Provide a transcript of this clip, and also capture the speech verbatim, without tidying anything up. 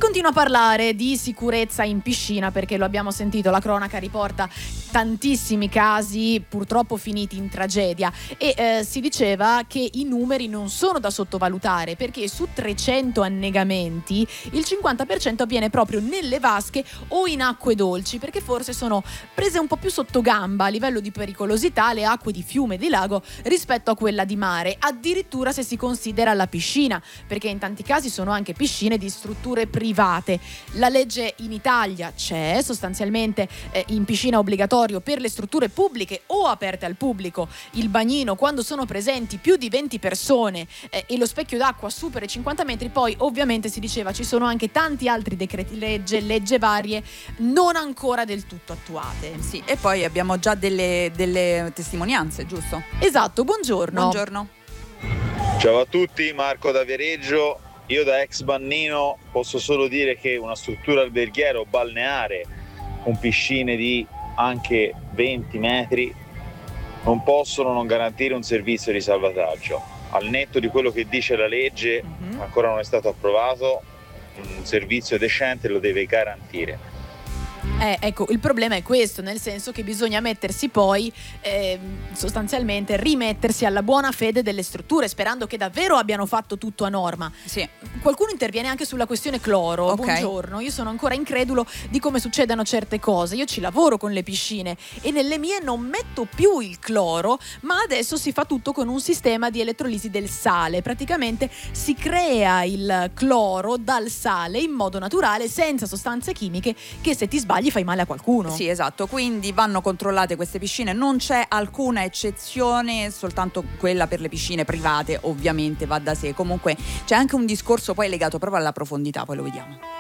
continua a parlare di sicurezza in piscina perché lo abbiamo sentito, la cronaca riporta tantissimi casi purtroppo finiti in tragedia e eh, si diceva che i numeri non sono da sottovalutare perché su trecento annegamenti il cinquanta per cento avviene proprio nelle vasche o in acque dolci, perché forse sono prese un po' più sotto gamba a livello di pericolosità le acque di fiume e di lago rispetto a quella di mare, addirittura se si considera la piscina, perché in tanti casi sono anche piscine di strutture private. La legge in Italia c'è, sostanzialmente eh, in piscina obbligatorio per le strutture pubbliche o aperte al pubblico il bagnino quando sono presenti più di venti persone eh, e lo specchio d'acqua supera i cinquanta metri. Poi ovviamente si diceva ci sono anche tanti altri decreti legge, legge varie non ancora del tutto attuate. Sì, e poi abbiamo già delle, delle testimonianze, giusto? Esatto, buongiorno. Buongiorno. Ciao a tutti, Marco da Viareggio. Io da ex bannino posso solo dire che una struttura alberghiera o balneare con piscine di anche venti metri non possono non garantire un servizio di salvataggio. Al netto di quello che dice la legge, mm-hmm. ancora non è stato approvato, un servizio decente lo deve garantire. Eh, ecco, il problema è questo, nel senso che bisogna mettersi poi eh, sostanzialmente rimettersi alla buona fede delle strutture, sperando che davvero abbiano fatto tutto a norma. Sì. Qualcuno interviene anche sulla questione cloro. Okay. Buongiorno, io sono ancora incredulo di come succedano certe cose. Io ci lavoro con le piscine e nelle mie non metto più il cloro, ma adesso si fa tutto con un sistema di elettrolisi del sale. Praticamente si crea il cloro dal sale in modo naturale, senza sostanze chimiche che se ti sbagli fai male a qualcuno. Sì, esatto, quindi vanno controllate queste piscine, non c'è alcuna eccezione, soltanto quella per le piscine private ovviamente va da sé. Comunque c'è anche un discorso poi legato proprio alla profondità, poi lo vediamo.